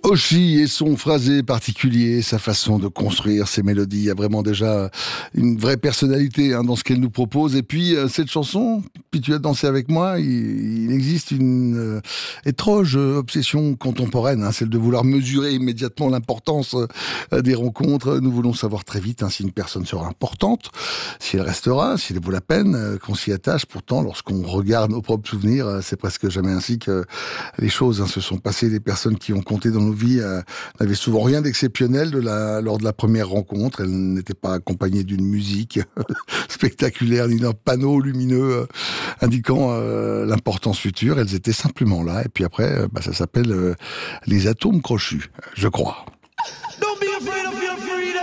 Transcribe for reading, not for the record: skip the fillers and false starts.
Oshi et son phrasé particulier, sa façon de construire ses mélodies, il y a vraiment déjà une vraie personnalité dans ce qu'elle nous propose. Et puis cette chanson, puis tu as dansé avec moi, il existe une étrange obsession contemporaine, celle de vouloir mesurer immédiatement l'importance des rencontres. Nous voulons savoir très vite si une personne sera importante, si elle restera, si elle vaut la peine, qu'on s'y attache. Pourtant, lorsqu'on regarde nos propres souvenirs, c'est presque jamais ainsi que les choses se sont passées. Les personnes qui ont compté dans nos vies n'avaient souvent rien d'exceptionnel lors de la première rencontre. Elle n'était pas accompagnée d'une musique spectaculaire ni d'un panneau lumineux indiquant l'importance future. Elles étaient simplement là. Et puis après, ça s'appelle les atomes crochus, je crois.